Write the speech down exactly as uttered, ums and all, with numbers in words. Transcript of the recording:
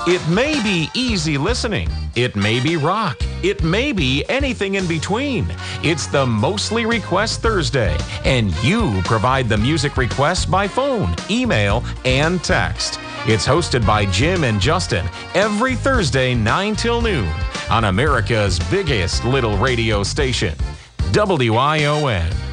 It may be easy listening. It may be rock. It may be anything in between. It's the Mostly Request Thursday, and you provide the music requests by phone, email, and text. It's hosted by Jim and Justin every Thursday, nine till noon, on America's biggest little radio station, W I O N.